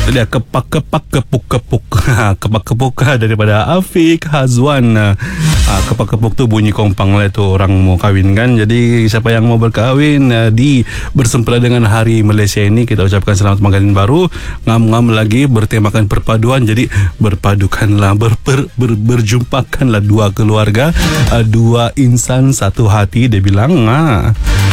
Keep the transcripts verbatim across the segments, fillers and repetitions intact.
Dia kepak-kepak kepuk-kepuk kepak-kepuk daripada Afiq Hazwan. Kepak-kepuk tu bunyi kompang lah tu orang mau kahwin kan. Jadi siapa yang mau berkahwin di bersempena dengan Hari Malaysia ini, kita ucapkan selamat pengantin baru. Ngam-ngam lagi bertemakan perpaduan. Jadi berpadukanlah, ber, ber, ber, berjumpakanlah dua keluarga, dua insan satu hati, dia bilang. Ha.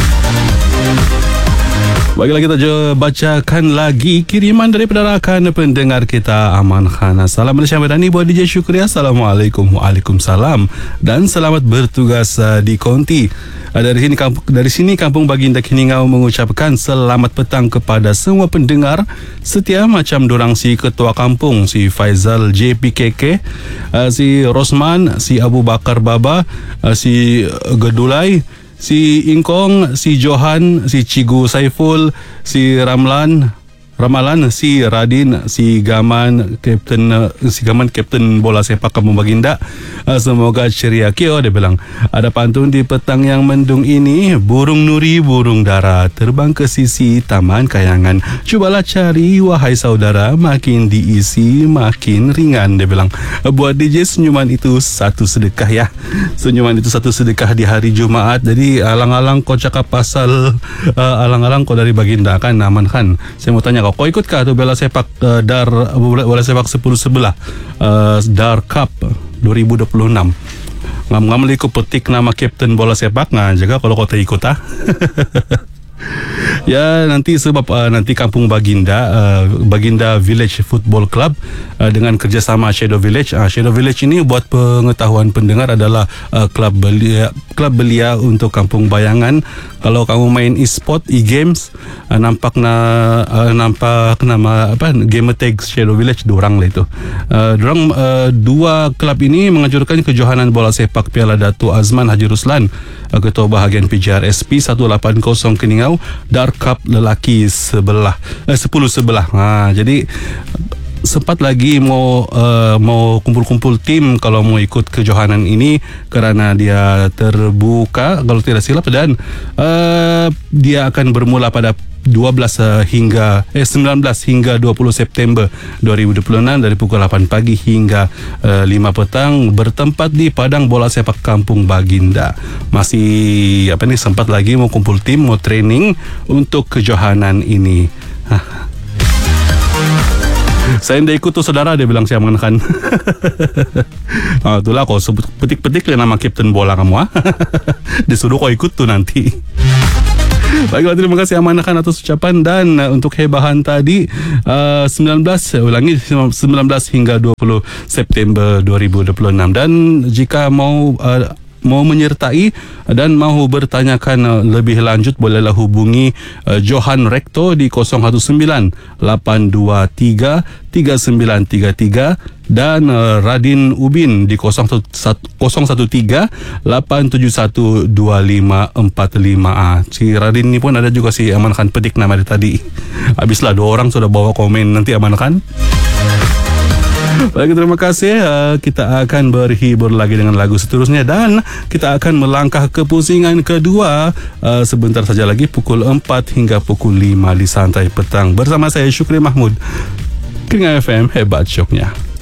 Baiklah, kita je bacakan lagi kiriman daripada rakan pendengar kita, Aman Khan. Salam Malaysia Medani buat D J Syukri. Assalamualaikum. Waalaikumsalam. Dan selamat bertugas uh, di konti. Uh, dari sini kampung, dari sini Kampung Baginda Kiningau mengucapkan selamat petang kepada semua pendengar setia macam dorang si Ketua Kampung, si Faizal J P K K, uh, si Rosman, si Abu Bakar Baba, uh, si Gedulai, si Ingkong, si Johan, si Cigu Saiful, si Ramlan, Ramalan, si Radin, si Gaman, Kapten si Gaman Kapten bola sepak Kampung Baginda. Semoga ceria. Kio, dia bilang, ada pantun di petang yang mendung ini, burung nuri, burung dara terbang ke sisi Taman Kayangan. Cubalah cari, wahai saudara, makin diisi makin ringan, dia bilang. Buat D J, senyuman itu satu sedekah ya. Senyuman itu satu sedekah di hari Jumaat. Jadi alang-alang kau cakap pasal uh, alang-alang kau dari Baginda kan, Aman Khan. Saya mau tanya, kau, kau ikutkah tu bola sepak uh, Dar bola, bola sepak sepuluh sebelah uh, Dar Cup dua ribu dua puluh enam? Ngam-ngam li kau petik nama kapten bola sepak ngah jaga kalau kau tak ikut ah. Ya, nanti sebab uh, nanti Kampung Baginda, uh, Baginda Village Football Club uh, dengan kerjasama Shadow Village. Uh, Shadow Village ini buat pengetahuan pendengar adalah uh, klub belia, klub belia untuk Kampung Bayangan. Kalau kamu main e-sport, e-games, uh, nampak na uh, nampak nama apa gamer tag Shadow Village dorang lah itu. Uh, dorang uh, dua klub ini menganjurkan kejohanan bola sepak Piala Datuk Azman Haji Ruslan, uh, Ketua Bahagian P J R S P seratus lapan puluh Keningau, Dar Cup lelaki sebelah eh, sepuluh sebelah. Ha, jadi sempat lagi mau uh, mau kumpul-kumpul tim kalau mau ikut kejohanan ini kerana dia terbuka kalau tidak silap, dan uh, dia akan bermula pada dua belas uh, hingga eh sembilan belas hingga dua puluh September dua ribu dua puluh enam dari pukul lapan pagi hingga uh, lima petang, bertempat di Padang Bola Sepak Kampung Baginda. Masih apa ni sempat lagi mau kumpul tim, mau training untuk kejohanan ini. Saya tidak ikut tu saudara, dia bilang, saya mengenakan. Ah, itulah kau sebut petik-petik le nama kapten bola kamu ah. Disuruh kau ikut tu nanti. Baiklah, terima kasih Aman Khan atas ucapan. Dan uh, untuk hebahan tadi uh, sembilan belas ulangi sembilan belas hingga dua puluh September dua ribu dua puluh enam. Dan jika mau uh, mau menyertai dan mahu bertanyakan uh, lebih lanjut, bolehlah hubungi uh, Johan Rekto di kosong satu sembilan lapan dua tiga tiga sembilan tiga tiga dan uh, Radin Ubin di kosong satu tiga lapan tujuh satu dua lima empat lima. Ah, si Radin ni pun ada juga si Aman Khan petik nama dia tadi. Habislah dua orang sudah bawa komen nanti Aman Khan. Baik, terima kasih. Uh, kita akan berhibur lagi dengan lagu seterusnya dan kita akan melangkah ke pusingan kedua uh, sebentar saja lagi pukul empat hingga pukul lima di Santai Petang bersama saya Syukri Mahmud. Keningau F M, hebat syoknya.